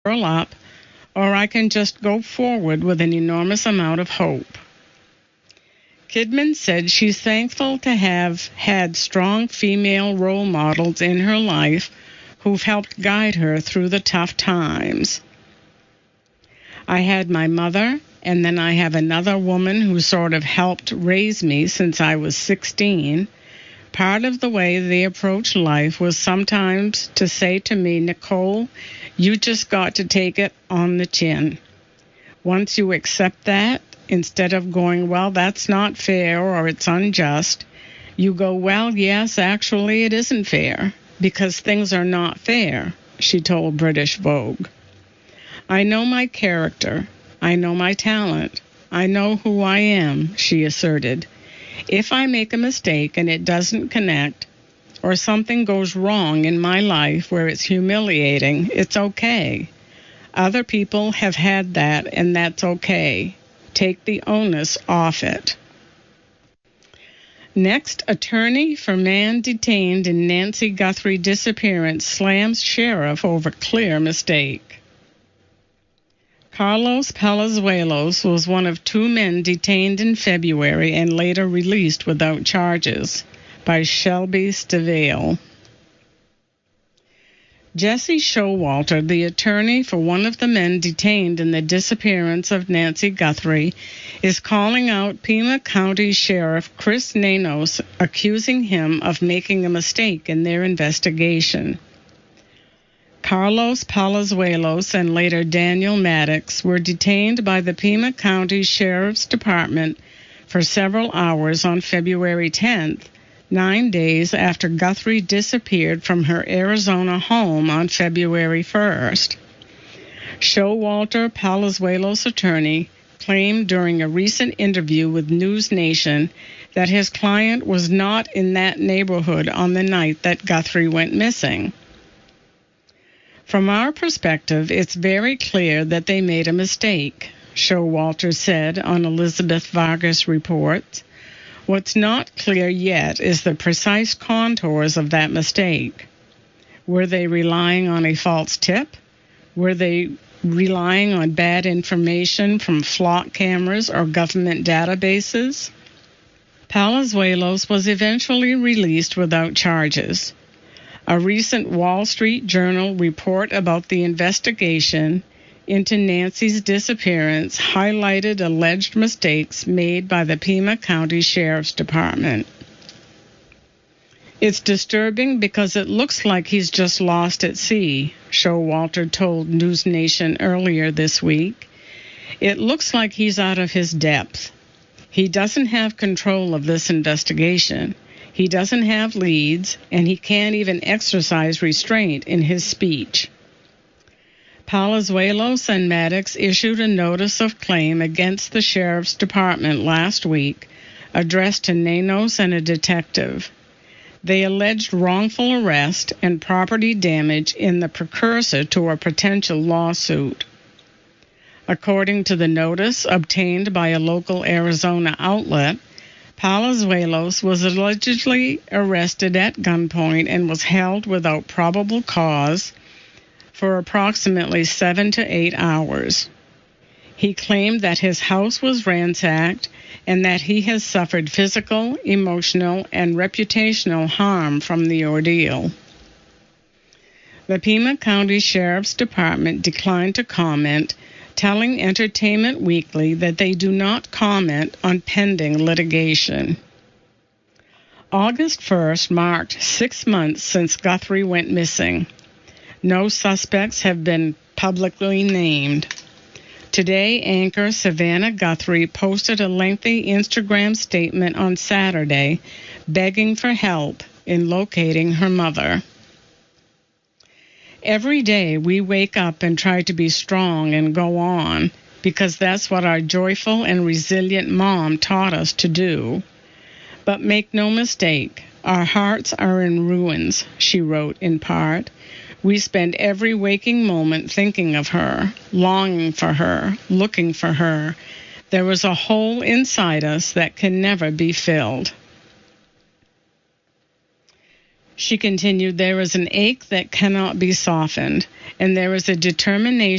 curl up, or I can just go forward with an enormous amount of hope. Kidman said she's thankful to have had strong female role models in her life who've helped guide her through the tough times. I had my mother, and then I have another woman who sort of helped raise me since I was 16. Part of the way they approached life was sometimes to say to me, Nicole, you just got to take it on the chin. Once you accept that, instead of going, well, that's not fair or it's unjust, you go, well, yes, actually it isn't fair because things are not fair, she told British Vogue. I know my character. I know my talent. I know who I am, she asserted. If I make a mistake and it doesn't connect, or something goes wrong in my life where it's humiliating, it's okay. Other people have had that, and that's okay. Take the onus off it. Next, attorney for man detained in Nancy Guthrie disappearance slams sheriff over clear mistake. Carlos Palazuelos was one of 2 men detained in February and later released without charges by Shelby Stivale. Jesse Showalter, the attorney for one of the men detained in the disappearance of Nancy Guthrie, is calling out Pima County Sheriff Chris Nanos, accusing him of making a mistake in their investigation. Carlos Palazuelos and later Daniel Maddox were detained by the Pima County Sheriff's Department for several hours on February 10th, 9 days after Guthrie disappeared from her Arizona home on February 1st. Showalter, Palazuelos' attorney, claimed during a recent interview with News Nation that his client was not in that neighborhood on the night that Guthrie went missing. From our perspective, it's very clear that they made a mistake, Showalter said on Elizabeth Vargas Reports. What's not clear yet is the precise contours of that mistake. Were they relying on a false tip? Were they relying on bad information from flock cameras or government databases? Palazuelos was eventually released without charges. A recent Wall Street Journal report about the investigation into Nancy's disappearance highlighted alleged mistakes made by the Pima County Sheriff's Department. It's disturbing because it looks like he's just lost at sea, Showalter told News Nation earlier this week. It looks like he's out of his depth. He doesn't have control of this investigation. He doesn't have leads, and he can't even exercise restraint in his speech. Palazuelos and Maddox issued a notice of claim against the Sheriff's Department last week, addressed to Nanos and a detective. They alleged wrongful arrest and property damage in the precursor to a potential lawsuit. According to the notice obtained by a local Arizona outlet, Palazuelos was allegedly arrested at gunpoint and was held without probable cause for approximately 7 to 8 hours. He claimed that his house was ransacked and that he has suffered physical, emotional, and reputational harm from the ordeal. The Pima County Sheriff's Department declined to comment, telling Entertainment Weekly that they do not comment on pending litigation. August 1st marked 6 months since Guthrie went missing. No suspects have been publicly named. Today, anchor Savannah Guthrie posted a lengthy Instagram statement on Saturday begging for help in locating her mother. Every day we wake up and try to be strong and go on because that's what our joyful and resilient mom taught us to do. But make no mistake, our hearts are in ruins, she wrote in part. We spend every waking moment thinking of her, longing for her, looking for her. There is a hole inside us that can never be filled. She continued, "There is an ache that cannot be softened, and there is a determination